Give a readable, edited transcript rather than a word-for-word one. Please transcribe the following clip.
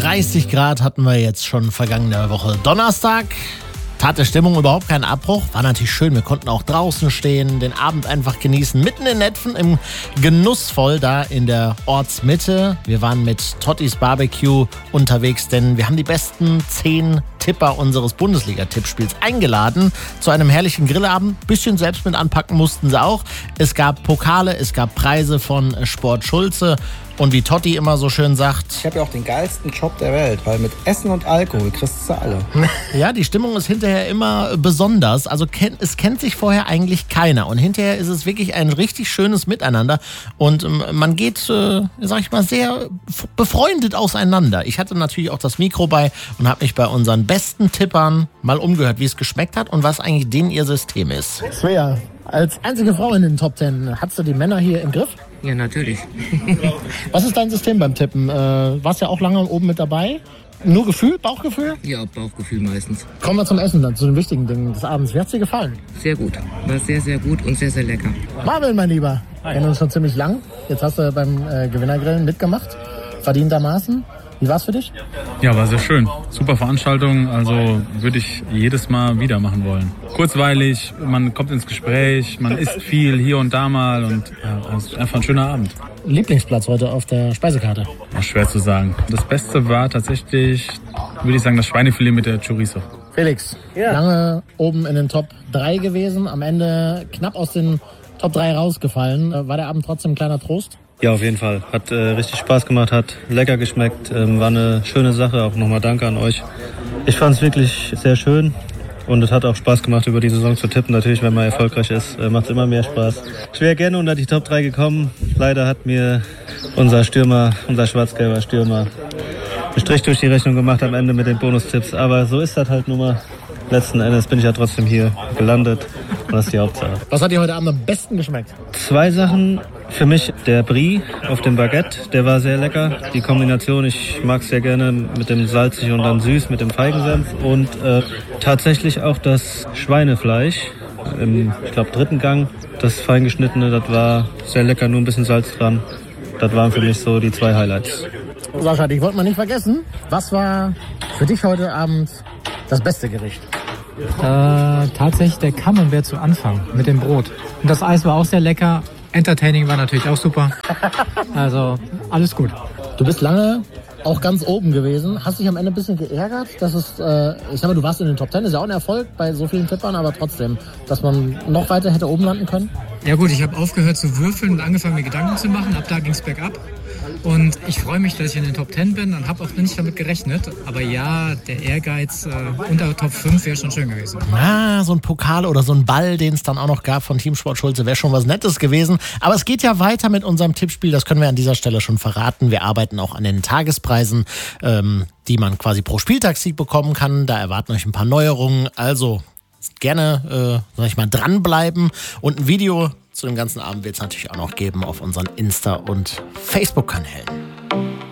30 Grad hatten wir jetzt schon vergangene Woche Donnerstag. Tat der Stimmung überhaupt keinen Abbruch. War natürlich schön, wir konnten auch draußen stehen, den Abend einfach genießen. Mitten in Netphen im Genussvoll da in der Ortsmitte. Wir waren mit Tottis Barbecue unterwegs, denn wir haben die besten 10 Tipper unseres Bundesliga-Tippspiels eingeladen zu einem herrlichen Grillabend. Bisschen selbst mit anpacken mussten sie auch. Es gab Pokale, es gab Preise von Sport Schulze. Und wie Totti immer so schön sagt... Ich habe ja auch den geilsten Job der Welt, weil mit Essen und Alkohol kriegst du alle. Ja, die Stimmung ist hinterher immer besonders. Also es kennt sich vorher eigentlich keiner. Und hinterher ist es wirklich ein richtig schönes Miteinander. Und man geht, sag ich mal, sehr befreundet auseinander. Ich hatte natürlich auch das Mikro bei und habe mich bei unseren besten Tippern mal umgehört, wie es geschmeckt hat und was eigentlich denen ihr System ist. Svea, als einzige Frau in den Top 10, hast du die Männer hier im Griff? Ja, natürlich. Was ist dein System beim Tippen? Warst ja auch lange oben mit dabei. Nur Gefühl, Bauchgefühl? Ja, Bauchgefühl meistens. Kommen wir zum Essen dann, zu den wichtigen Dingen des Abends. Wie hat's dir gefallen? Sehr gut. War sehr, sehr gut und sehr, sehr lecker. Marvin, mein Lieber, wir kennen uns schon ziemlich lang. Jetzt hast du beim Gewinnergrillen mitgemacht. Verdientermaßen. Wie war's für dich? Ja, war sehr schön. Super Veranstaltung, also würde ich jedes Mal wieder machen wollen. Kurzweilig, man kommt ins Gespräch, man isst viel hier und da mal und ja, also einfach ein schöner Abend. Lieblingsplatz heute auf der Speisekarte? Ja, schwer zu sagen. Das Beste war tatsächlich, würde ich sagen, das Schweinefilet mit der Chorizo. Felix, lange oben in den Top 3 gewesen, am Ende knapp aus den Top 3 rausgefallen. War der Abend trotzdem ein kleiner Trost? Ja, auf jeden Fall. Hat richtig Spaß gemacht, hat lecker geschmeckt, war eine schöne Sache. Auch nochmal danke an euch. Ich fand es wirklich sehr schön und es hat auch Spaß gemacht, über die Saison zu tippen. Natürlich, wenn man erfolgreich ist, macht es immer mehr Spaß. Ich wäre gerne unter die Top 3 gekommen. Leider hat mir unser schwarz-gelber Stürmer, einen Strich durch die Rechnung gemacht am Ende mit den Bonustipps. Aber so ist das halt nun mal. Letzten Endes bin ich ja trotzdem hier gelandet und das ist die Hauptsache. Was hat dir heute Abend am besten geschmeckt? 2 Sachen. Für mich der Brie auf dem Baguette, der war sehr lecker. Die Kombination, ich mag es sehr gerne mit dem salzig und dann süß mit dem Feigensenf. Und tatsächlich auch das Schweinefleisch im, ich glaube, 3. Gang. Das feingeschnittene, das war sehr lecker, nur ein bisschen Salz dran. Das waren für mich so die 2 Highlights. Sascha, ich wollte mal nicht vergessen, was war für dich heute Abend das beste Gericht? Tatsächlich der Camembert zu Anfang mit dem Brot. Und das Eis war auch sehr lecker. Entertaining war natürlich auch super. Also alles gut. Du bist lange auch ganz oben gewesen. Hast dich am Ende ein bisschen geärgert, dass es, ich sag mal, du warst in den Top 10, ist ja auch ein Erfolg bei so vielen Tippern, aber trotzdem, dass man noch weiter hätte oben landen können? Ja gut, ich habe aufgehört zu würfeln und angefangen, mir Gedanken zu machen. Ab da ging es bergab. Und ich freue mich, dass ich in den Top 10 bin und habe auch nicht damit gerechnet. Aber ja, der Ehrgeiz unter Top 5 wäre schon schön gewesen. Ah, so ein Pokal oder so ein Ball, den es dann auch noch gab von Team Sport Schulze, wäre schon was Nettes gewesen. Aber es geht ja weiter mit unserem Tippspiel, das können wir an dieser Stelle schon verraten. Wir arbeiten auch an den Tagespreisen, die man quasi pro Spieltagssieg bekommen kann. Da erwarten euch ein paar Neuerungen. Also gerne, sag ich mal, dranbleiben. Und ein Video zu dem ganzen Abend wird es natürlich auch noch geben auf unseren Insta- und Facebook-Kanälen.